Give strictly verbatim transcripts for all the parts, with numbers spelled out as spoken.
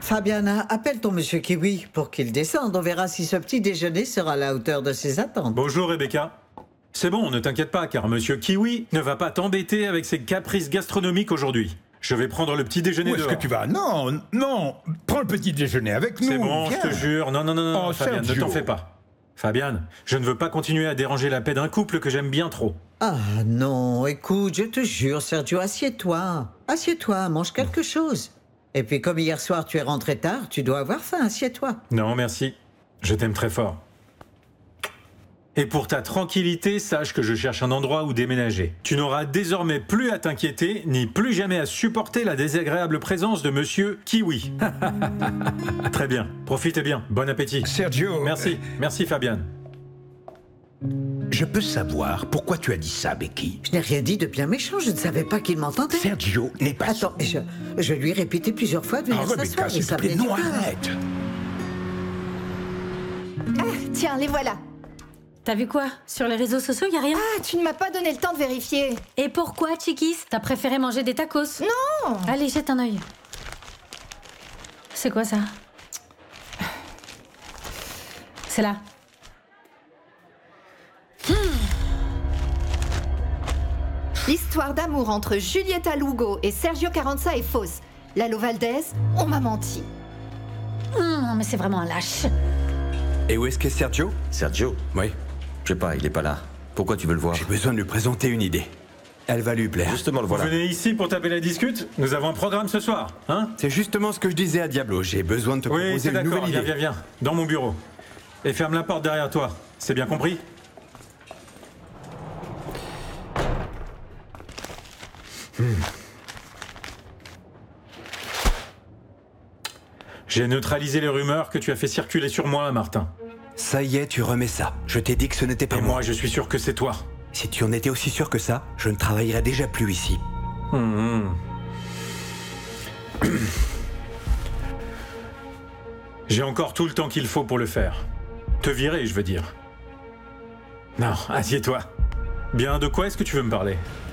Fabiana, appelle ton monsieur Kiwi pour qu'il descende. On verra si ce petit déjeuner sera à la hauteur de ses attentes. Bonjour Rebecca. C'est bon, ne t'inquiète pas, car monsieur Kiwi ne va pas t'embêter avec ses caprices gastronomiques aujourd'hui. Je vais prendre le petit déjeuner dehors. Où est-ce que tu vas? Non, non, prends le petit déjeuner avec nous. C'est bon, viens. je te jure. Non, non, non, non, Oh, Fabienne, Sergio. ne t'en fais pas. Fabienne, je ne veux pas continuer à déranger la paix d'un couple que j'aime bien trop. Ah non, écoute, je te jure, Sergio, assieds-toi. Assieds-toi, mange quelque chose. Et puis comme hier soir tu es rentré tard, tu dois avoir faim, assieds-toi. Non, merci. Je t'aime très fort. Et pour ta tranquillité, sache que je cherche un endroit où déménager. Tu n'auras désormais plus à t'inquiéter, ni plus jamais à supporter la désagréable présence de monsieur Kiwi. Très bien, profitez bien, bon appétit. Sergio... Merci, merci Fabienne. Je peux savoir pourquoi tu as dit ça, Becky? Je n'ai rien dit de bien méchant, je ne savais pas qu'il m'entendait. Sergio n'est pas... Attends, je, je lui ai répété plusieurs fois de venir Ah, Rebecca, s'asseoir. et s'il te ça plaît, venait non, du cœur. arrête. Ah, tiens, les voilà. T'as vu quoi? Sur les réseaux sociaux, y a rien? Ah, tu ne m'as pas donné le temps de vérifier. Et pourquoi, Chiquis? T'as préféré manger des tacos? Non. Allez, jette un œil. C'est quoi ça? C'est là. Hmm. L'histoire d'amour entre Julieta Lugo et Sergio Carranza est fausse. Lalo Valdez, on m'a menti. Hum, mais c'est vraiment un lâche. Et où est-ce qu'est Sergio? Sergio? Oui. Je sais pas, il est pas là. Pourquoi tu veux le voir? J'ai besoin de lui présenter une idée. Elle va lui plaire. Justement, le Vous voilà. venez ici pour taper la discute? Nous avons un programme ce soir, hein? C'est justement ce que je disais à Diablo. J'ai besoin de te Oui, proposer c'est une d'accord, nouvelle viens, idée. viens, viens, dans mon bureau. Et ferme la porte derrière toi, c'est bien compris? Hmm. J'ai neutralisé les rumeurs que tu as fait circuler sur moi, Martin. Ça y est, tu remets ça. Je t'ai dit que ce n'était pas Et moi. moi, je suis sûr que c'est toi. Si tu en étais aussi sûr que ça, je ne travaillerais déjà plus ici. Mmh. J'ai encore tout le temps qu'il faut pour le faire. Te virer, je veux dire. Non, assieds-toi. Bien, de quoi est-ce que tu veux me parler?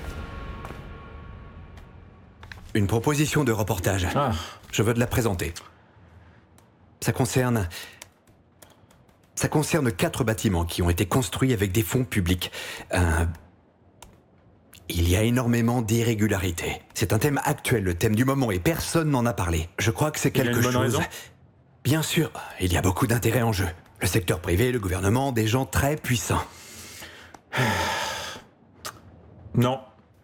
Une proposition de reportage. Ah. Je veux te la présenter. Ça concerne... Ça concerne quatre bâtiments qui ont été construits avec des fonds publics. Euh... Il y a énormément d'irrégularités. C'est un thème actuel, le thème du moment, et personne n'en a parlé. Je crois que c'est Il y a quelque une bonne chose... raison ? Bien sûr, il y a beaucoup d'intérêts en jeu. Le secteur privé, le gouvernement, des gens très puissants. Non.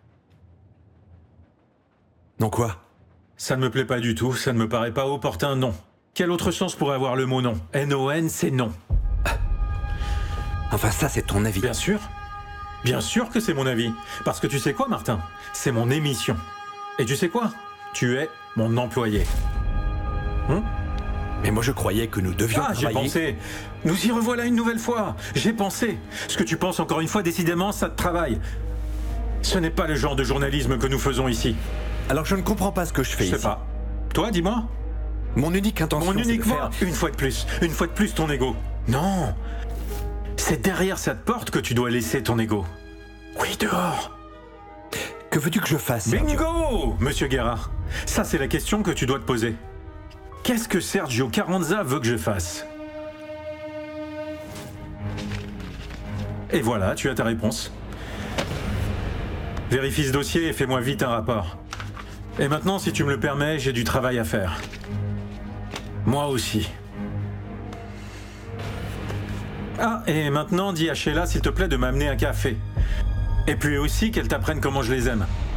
Non quoi? Ça ne me plaît pas du tout, ça ne me paraît pas opportun, non. Quel autre sens pourrait avoir le mot non? N O N, c'est non. Enfin, ça, c'est ton avis. Bien sûr. Bien sûr que c'est mon avis. Parce que tu sais quoi, Martin? C'est mon émission. Et tu sais quoi? Tu es mon employé. Hum? Mais moi, je croyais que nous devions Ah, j'ai travailler... pensé. Nous y revoilà une nouvelle fois. J'ai pensé. Ce que tu penses encore une fois, décidément, ça te travaille. Ce n'est pas le genre de journalisme que nous faisons ici. Alors, je ne comprends pas ce que je fais Je sais ici. pas. Toi, dis-moi. Mon unique intention, Mon c'est unique de faire... moi, une fois de plus, une fois de plus ton ego. Non, c'est derrière cette porte que tu dois laisser ton ego. Oui, dehors. Que veux-tu que je fasse, Sergio? Bingo, Monsieur Guerra. Ça, c'est la question que tu dois te poser. Qu'est-ce que Sergio Carranza veut que je fasse? Et voilà, tu as ta réponse. Vérifie ce dossier et fais-moi vite un rapport. Et maintenant, si tu me le permets, j'ai du travail à faire. Moi aussi. Ah, et maintenant, dis à Sheila, s'il te plaît, de m'amener un café. Et puis aussi qu'elle t'apprenne comment je les aime.